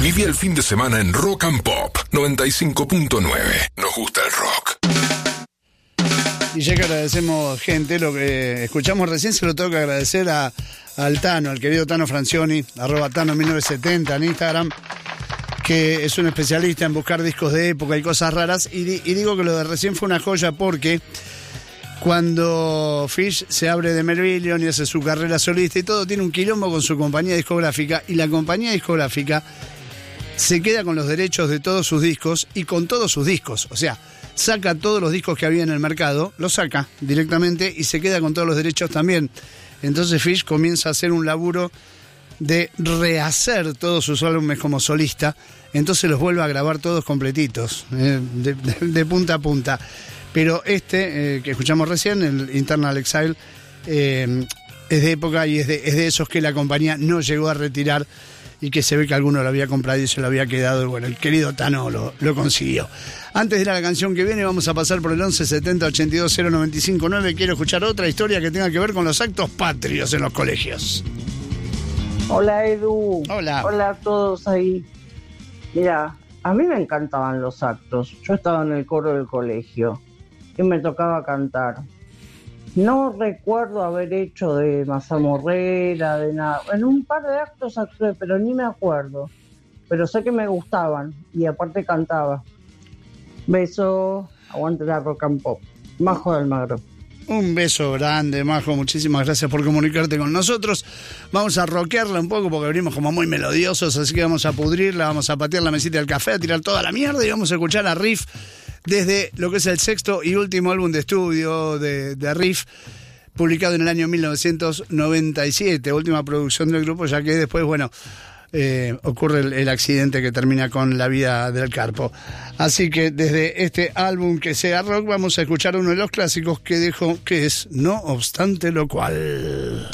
Viví el fin de semana en Rock and Pop 95.9. Nos gusta el rock. Y ya que agradecemos, gente, lo que escuchamos recién se lo tengo que agradecer al Tano, al querido Tano Francioni, @Tano1970 en Instagram, que es un especialista en buscar discos de época y cosas raras. Y digo que lo de recién fue una joya porque cuando Fish se abre de Melvillion y hace su carrera solista y todo, tiene un quilombo con su compañía discográfica, y la compañía discográfica se queda con los derechos de todos sus discos y con todos sus discos. O sea, saca todos los discos que había en el mercado, los saca directamente y se queda con todos los derechos también. Entonces Fish comienza a hacer un laburo de rehacer todos sus álbumes como solista, entonces los vuelve a grabar todos completitos, de punta a punta. Pero que escuchamos recién, el Internal Exile, es de época y es de esos que la compañía no llegó a retirar y que se ve que alguno lo había comprado y se lo había quedado, y bueno, el querido Tano lo consiguió. Antes de ir a la canción que viene, vamos a pasar por el 11 70 82 095 9. Quiero escuchar otra historia que tenga que ver con los actos patrios en los colegios. Hola, Edu. Hola. Hola a todos ahí. Mira, a mí me encantaban los actos. Yo estaba en el coro del colegio y me tocaba cantar. No recuerdo haber hecho de mazamorrera, de nada. En un par de actos actué, pero ni me acuerdo. Pero sé que me gustaban y aparte cantaba. Beso, aguante la Rock and Pop. Majo de Almagro. Un beso grande, Majo, muchísimas gracias por comunicarte con nosotros. Vamos a rockearla un poco porque venimos como muy melodiosos, así que vamos a pudrirla, vamos a patear la mesita del café, a tirar toda la mierda y vamos a escuchar a Riff desde lo que es el sexto y último álbum de estudio de Riff, publicado en el año 1997, última producción del grupo, ya que después, bueno, ocurre el accidente que termina con la vida del Carpo. Así que desde este álbum que sea rock, vamos a escuchar uno de los clásicos que dejó, que es No obstante lo cual.